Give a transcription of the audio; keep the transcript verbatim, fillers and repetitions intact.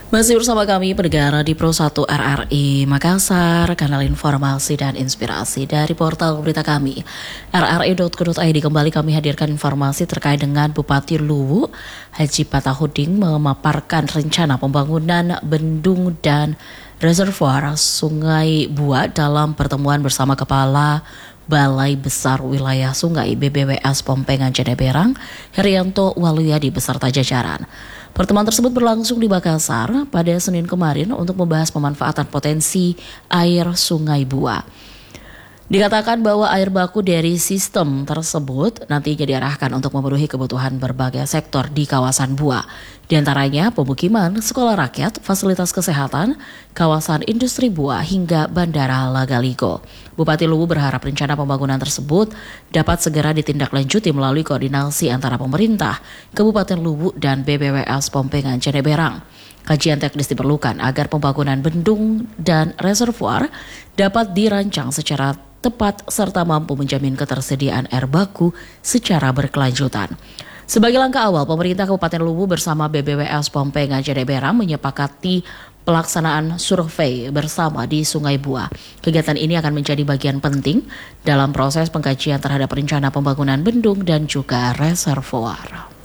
Masih bersama kami pendengar di Pro satu R R I Makassar, kanal informasi dan inspirasi dari portal berita kami R R I dot co dot I D. Kembali kami hadirkan informasi terkait dengan Bupati Luwu Haji Patahudin memaparkan rencana pembangunan bendung dan reservoir Sungai Bua dalam pertemuan bersama Kepala Balai Besar Wilayah Sungai B B W S Pompengan Jeneberang, Herianto Waluyadi beserta jajaran. Pertemuan tersebut berlangsung di Makassar pada Senin kemarin untuk membahas pemanfaatan potensi air Sungai Bua. Dikatakan bahwa air baku dari sistem tersebut nantinya diarahkan untuk memenuhi kebutuhan berbagai sektor di kawasan Bua. Di antaranya pemukiman, sekolah rakyat, fasilitas kesehatan, kawasan industri Bua hingga Bandara Lagaligo. Bupati Luwu berharap rencana pembangunan tersebut dapat segera ditindaklanjuti melalui koordinasi antara pemerintah, Kabupaten Luwu dan B B W S Pompengan Jeneberang. Kajian teknis diperlukan agar pembangunan bendung dan reservoir dapat dirancang secara tepat serta mampu menjamin ketersediaan air baku secara berkelanjutan. Sebagai langkah awal, pemerintah Kabupaten Luwu bersama B B W S Pompengan Jeneberang menyepakati pelaksanaan survei bersama di Sungai Bua. Kegiatan ini akan menjadi bagian penting dalam proses pengkajian terhadap rencana pembangunan bendung dan juga reservoir.